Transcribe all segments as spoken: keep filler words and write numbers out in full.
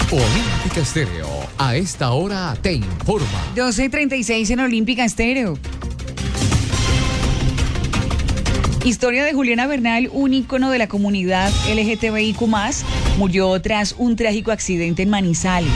Olímpica Estéreo, a esta hora te informa. doce treinta y seis en Olímpica Estéreo. Historia de Juliana Bernal, un ícono de la comunidad L G T B I Q más, murió tras un trágico accidente en Manizales.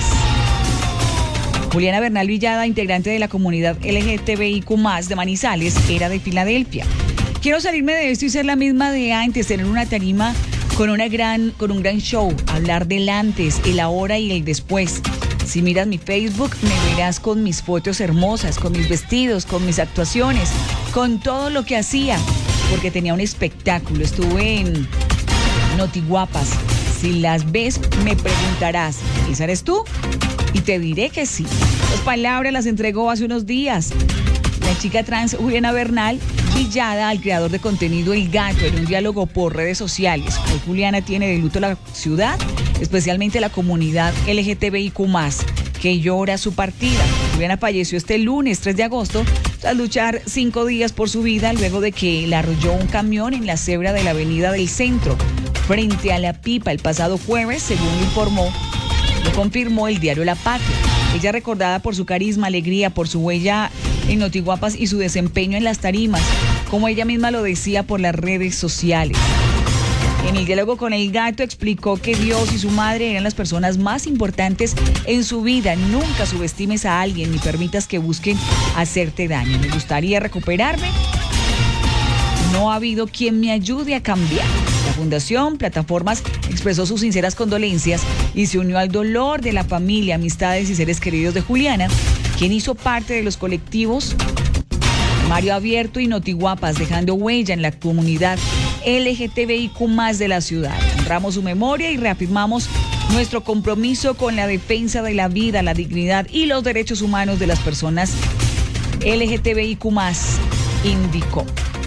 Juliana Bernal Villada, integrante de la comunidad L G T B I Q más de Manizales, era de Filadelfia. Quiero salirme de esto y ser la misma de antes, tener una tarima con, una gran, con un gran show, hablar del antes, el ahora y el después. Si miras mi Facebook, me verás con mis fotos hermosas, con mis vestidos, con mis actuaciones, con todo lo que hacía, porque tenía un espectáculo. Estuve en Notiguapas. Si las ves, me preguntarás, ¿esa eres tú? Y te diré que sí. Las palabras las entregó hace unos días la chica trans Juliana Bernal Villada al creador de contenido El Gato en un diálogo por redes sociales. Hoy Juliana tiene de luto la ciudad, especialmente la comunidad L G T B I Q más, que llora su partida. Juliana falleció este lunes tres de agosto tras luchar cinco días por su vida luego de que la arrolló un camión en la cebra de la avenida del Centro, frente a La Pipa, el pasado jueves, según informó, lo confirmó el diario La Patria. Ella recordada por su carisma, alegría, por su huella en Notiguapas y su desempeño en las tarimas, como ella misma lo decía por las redes sociales. En el diálogo con El Gato explicó que Dios y su madre eran las personas más importantes en su vida. Nunca subestimes a alguien ni permitas que busquen hacerte daño. Me gustaría recuperarme. No ha habido quien me ayude a cambiar. La Fundación Plataformas expresó sus sinceras condolencias y se unió al dolor de la familia, amistades y seres queridos de Juliana, quien hizo parte de los colectivos Mario Abierto y Notiguapas, dejando huella en la comunidad L G T B I Q más de la ciudad. Honramos su memoria y reafirmamos nuestro compromiso con la defensa de la vida, la dignidad y los derechos humanos de las personas L G T B I Q más, indicó.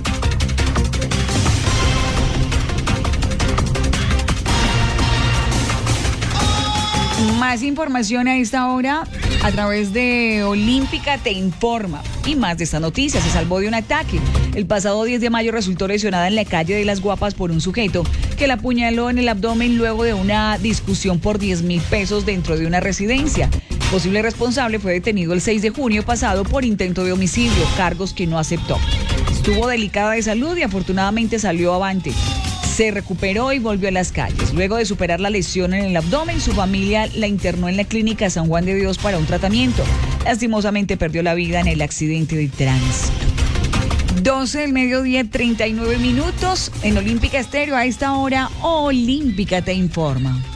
Más información a esta hora a través de Olímpica Te Informa. Y más de esta noticia, se salvó de un ataque. El pasado diez de mayo resultó lesionada en la calle de Las Guapas por un sujeto que la apuñaló en el abdomen luego de una discusión por diez mil pesos dentro de una residencia. El posible responsable fue detenido el seis de junio pasado por intento de homicidio, cargos que no aceptó. Estuvo delicada de salud y afortunadamente salió avante. Se recuperó y volvió a las calles. Luego de superar la lesión en el abdomen, su familia la internó en la clínica San Juan de Dios para un tratamiento. Lastimosamente perdió la vida en el accidente de tránsito. doce del mediodía, treinta y nueve minutos en Olímpica Estéreo. A esta hora, Olímpica Te Informa.